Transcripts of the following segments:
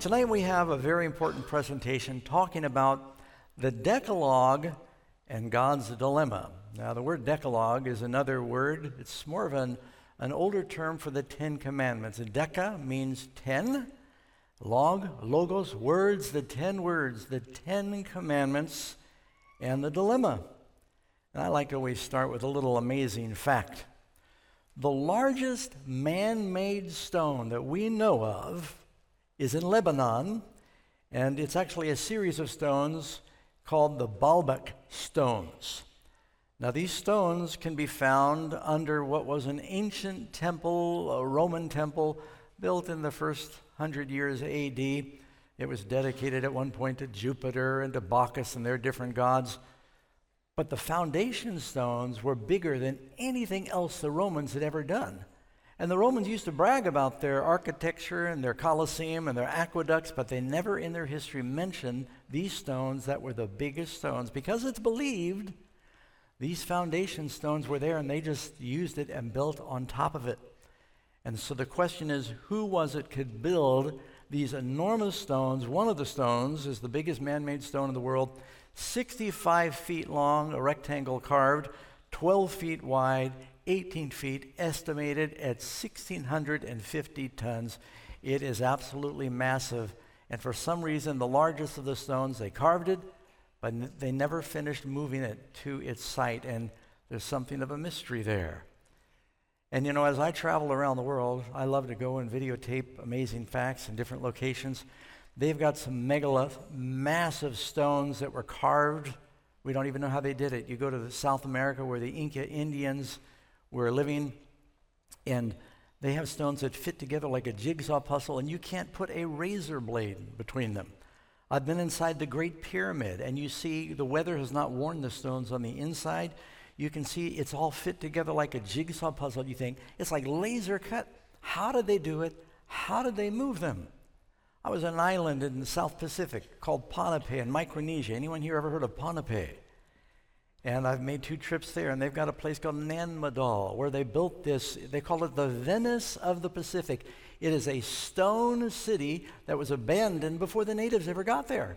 Tonight we have a very important presentation talking about the Decalogue and God's dilemma. Now, the word Decalogue is another word. It's more of an older term for the Ten Commandments. Deca means 10. Logos, words, the 10 words, the 10 Commandments, and the dilemma. And I like to always start with a little amazing fact. The largest man-made stone that we know of is in Lebanon, and it's actually a series of stones called the Baalbek stones. Now, these stones can be found under what was an ancient temple, a Roman temple, built in the first 100 years A.D. It was dedicated at one point to Jupiter and to Bacchus and their different gods. But the foundation stones were bigger than anything else the Romans had ever done. And the Romans used to brag about their architecture and their Colosseum and their aqueducts, but they never in their history mentioned these stones that were the biggest stones, because it's believed these foundation stones were there and they just used it and built on top of it. And so the question is, who was it could build these enormous stones? One of the stones is the biggest man-made stone in the world, 65 feet long, a rectangle carved, 12 feet wide, 18 feet, estimated at 1,650 tons. It is absolutely massive. And for some reason, the largest of the stones, they carved it, but they never finished moving it to its site. And there's something of a mystery there. And you know, as I travel around the world, I love to go and videotape amazing facts in different locations. They've got some massive stones that were carved. We don't even know how they did it. You go to South America where the Inca Indians were living, and they have stones that fit together like a jigsaw puzzle, and you can't put a razor blade between them. I've been inside the Great Pyramid, and you see the weather has not worn the stones on the inside. You can see it's all fit together like a jigsaw puzzle. You think, it's like laser cut. How did they do it? How did they move them? I was on an island in the South Pacific called Ponape in Micronesia. Anyone here ever heard of Ponape? And I've made 2 trips there, and they've got a place called Nanmadol where they built this. They call it the Venice of the Pacific. It is a stone city that was abandoned before the natives ever got there.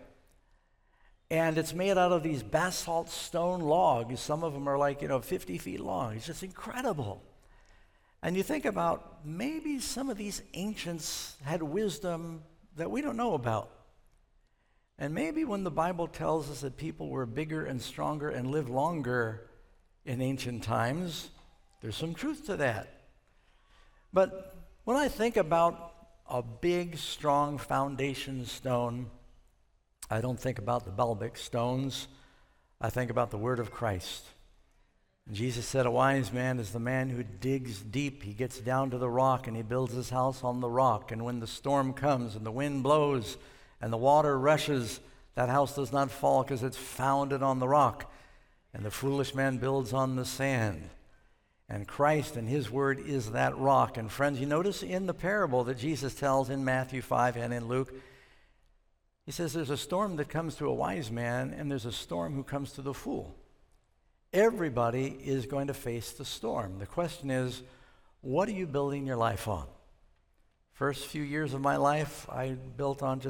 And it's made out of these basalt stone logs. Some of them are like, 50 feet long. It's just incredible. And you think about maybe some of these ancients had wisdom that we don't know about. And maybe when the Bible tells us that people were bigger and stronger and lived longer in ancient times, there's some truth to that. But when I think about a big, strong foundation stone, I don't think about the Baalbek stones. I think about the word of Christ. Jesus said, a wise man is the man who digs deep. He gets down to the rock and he builds his house on the rock. And when the storm comes and the wind blows and the water rushes, that house does not fall because it's founded on the rock. And the foolish man builds on the sand. And Christ and his word is that rock. And friends, you notice in the parable that Jesus tells in Matthew 5 and in Luke, he says there's a storm that comes to a wise man and there's a storm who comes to the fool. Everybody is going to face the storm. The question is, what are you building your life on? First few years of my life, I built on just